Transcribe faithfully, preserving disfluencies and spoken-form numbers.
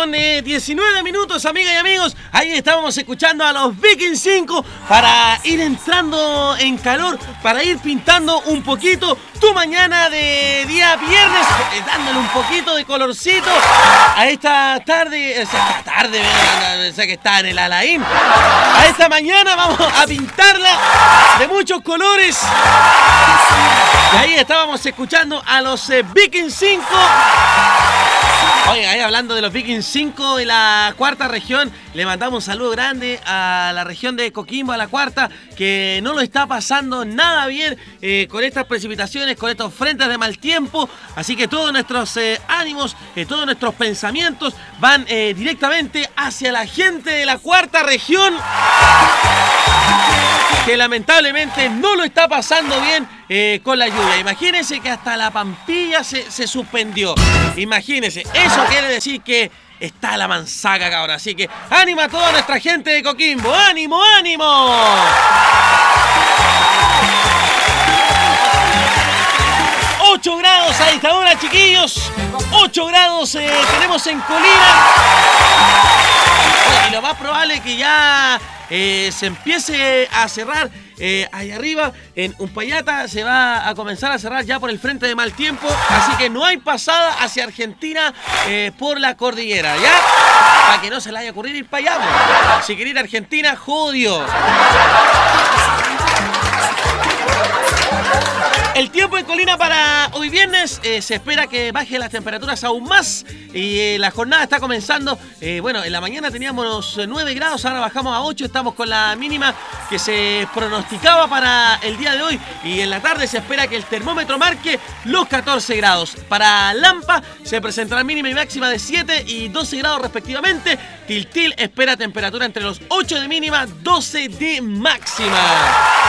con eh, diecinueve minutos, amigas y amigos. Ahí estábamos escuchando a los Vikings cinco para ir entrando en calor, para ir pintando un poquito tu mañana de día viernes, eh, dándole un poquito de colorcito a esta tarde, o sea, esta tarde, o sea, que está en el Alain. A esta mañana vamos a pintarla de muchos colores. Y ahí estábamos escuchando a los eh, Vikings cinco. Oye, ahí hablando de los Vikings cinco en la cuarta región, le mandamos un saludo grande a la región de Coquimbo, a la cuarta, que no lo está pasando nada bien eh, con estas precipitaciones, con estos frentes de mal tiempo. Así que todos nuestros eh, ánimos, eh, todos nuestros pensamientos van eh, directamente hacia la gente de la cuarta región, que lamentablemente no lo está pasando bien eh, con la lluvia. Imagínense que hasta la Pampilla se, se suspendió. Imagínense, eso quiere decir que está la manzaca, cabrón. Así que ánimo a toda nuestra gente de Coquimbo. ¡Ánimo, ánimo! ocho grados a esta hora, chiquillos. ocho grados eh, tenemos en Colina. Y lo más probable es que ya eh, se empiece a cerrar eh, ahí arriba en Umpayata. Se va a comenzar a cerrar ya por el frente de mal tiempo. Así que no hay pasada hacia Argentina eh, por la cordillera, ¿ya? Para que no se le haya ocurrido ir para allá. Si quiere ir a Argentina, jodio. El tiempo en Colina para hoy viernes, eh, se espera que bajen las temperaturas aún más y eh, la jornada está comenzando. Eh, bueno, en la mañana teníamos nueve grados, ahora bajamos a ocho, estamos con la mínima que se pronosticaba para el día de hoy y en la tarde se espera que el termómetro marque los catorce grados. Para Lampa se presentará mínima y máxima de siete y doce grados respectivamente. Tiltil espera temperatura entre los ocho de mínima, doce de máxima.